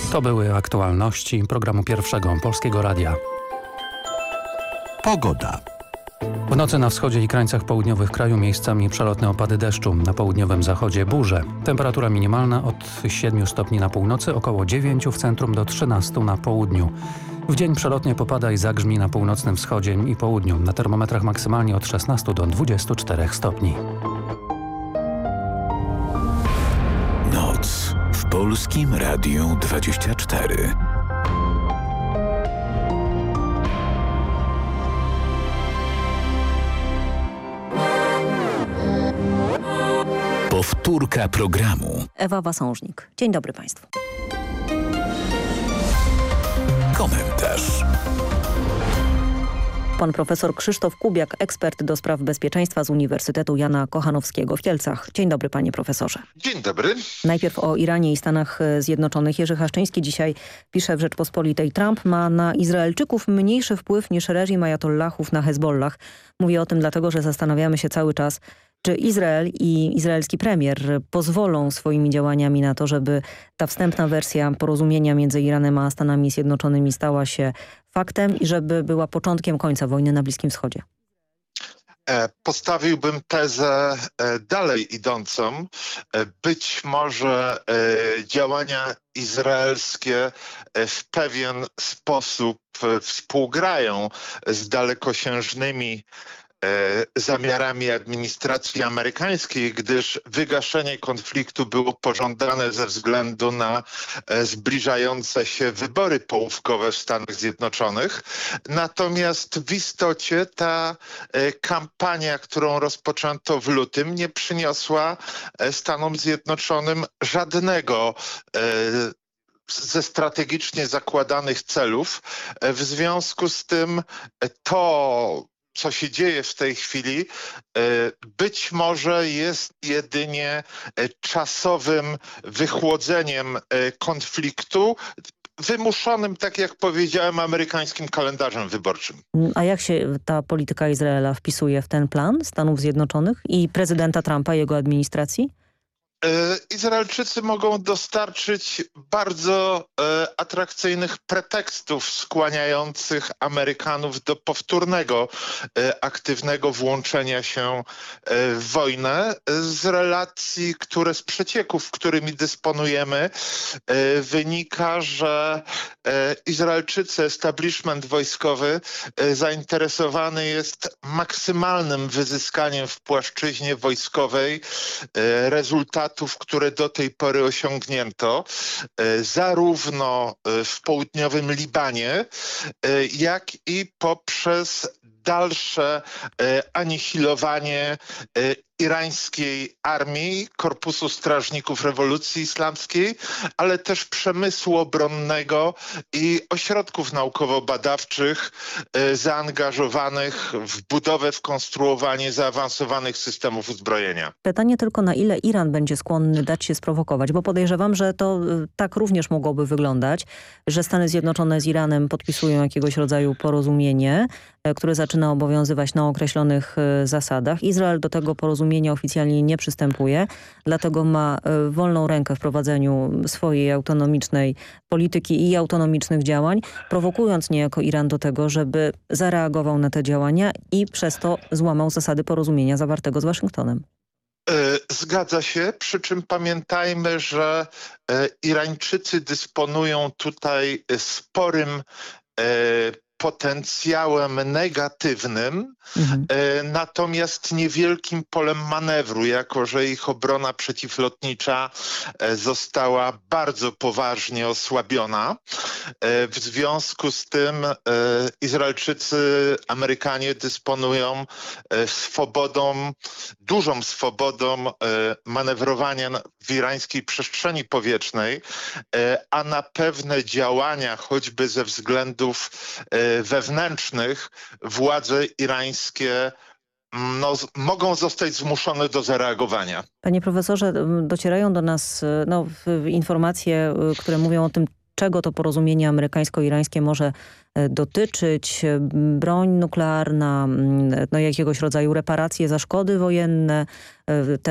To były aktualności programu Pierwszego Polskiego Radia. Pogoda. W nocy na wschodzie i krańcach południowych kraju miejscami przelotne opady deszczu. Na południowym zachodzie burze. Temperatura minimalna od 7 stopni na północy, około 9 w centrum do 13 na południu. W dzień przelotnie popada i zagrzmi na północnym wschodzie i południu. Na termometrach maksymalnie od 16 do 24 stopni. Noc w Polskim Radiu 24. Powtórka programu. Ewa Wasążnik. Dzień dobry Państwu. Komentarz. Pan profesor Krzysztof Kubiak, ekspert do spraw bezpieczeństwa z Uniwersytetu Jana Kochanowskiego w Kielcach. Dzień dobry panie profesorze. Dzień dobry. Najpierw o Iranie i Stanach Zjednoczonych. Jerzy Haszczyński dzisiaj pisze w Rzeczpospolitej: Trump ma na Izraelczyków mniejszy wpływ niż reżim ajatollahów na Hezbollah. Mówię o tym dlatego, że zastanawiamy się cały czas, czy Izrael i izraelski premier pozwolą swoimi działaniami na to, żeby ta wstępna wersja porozumienia między Iranem a Stanami Zjednoczonymi stała się faktem i żeby była początkiem końca wojny na Bliskim Wschodzie? Postawiłbym tezę dalej idącą. Być może działania izraelskie w pewien sposób współgrają z dalekosiężnymi zamiarami administracji amerykańskiej, gdyż wygaszenie konfliktu było pożądane ze względu na zbliżające się wybory połówkowe w Stanach Zjednoczonych. Natomiast w istocie ta kampania, którą rozpoczęto w lutym, nie przyniosła Stanom Zjednoczonym żadnego ze strategicznie zakładanych celów. W związku z tym to, co się dzieje w tej chwili, być może jest jedynie czasowym wychłodzeniem konfliktu, wymuszonym, tak jak powiedziałem, amerykańskim kalendarzem wyborczym. A jak się ta polityka Izraela wpisuje w ten plan Stanów Zjednoczonych i prezydenta Trumpa i jego administracji? Izraelczycy mogą dostarczyć bardzo atrakcyjnych pretekstów skłaniających Amerykanów do powtórnego aktywnego włączenia się w wojnę. Z relacji, z przecieków, którymi dysponujemy, wynika, że Izraelczycy, establishment wojskowy zainteresowany jest maksymalnym wyzyskaniem w płaszczyźnie wojskowej rezultatów, które do tej pory osiągnięto, zarówno w południowym Libanie, jak i poprzez dalsze anihilowanie irańskiej armii, Korpusu Strażników Rewolucji Islamskiej, ale też przemysłu obronnego i ośrodków naukowo-badawczych zaangażowanych w budowę, w konstruowanie zaawansowanych systemów uzbrojenia. Pytanie tylko, na ile Iran będzie skłonny dać się sprowokować, bo podejrzewam, że to tak również mogłoby wyglądać, że Stany Zjednoczone z Iranem podpisują jakiegoś rodzaju porozumienie, które zaczyna obowiązywać na określonych zasadach. Izrael do tego porozumienia oficjalnie nie przystępuje, dlatego ma wolną rękę w prowadzeniu swojej autonomicznej polityki i autonomicznych działań, prowokując niejako Iran do tego, żeby zareagował na te działania i przez to złamał zasady porozumienia zawartego z Waszyngtonem. Zgadza się, przy czym pamiętajmy, że Irańczycy dysponują tutaj sporym potencjałem negatywnym, natomiast niewielkim polem manewru, jako że ich obrona przeciwlotnicza została bardzo poważnie osłabiona. W związku z tym Izraelczycy, Amerykanie dysponują swobodą, dużą swobodą manewrowania w irańskiej przestrzeni powietrznej, a na pewne działania, choćby ze względów wewnętrznych, władze irańskie mogą zostać zmuszone do zareagowania. Panie profesorze, docierają do nas informacje, które mówią o tym, czego to porozumienie amerykańsko-irańskie może dotyczyć. Broń nuklearna, jakiegoś rodzaju reparacje za szkody wojenne,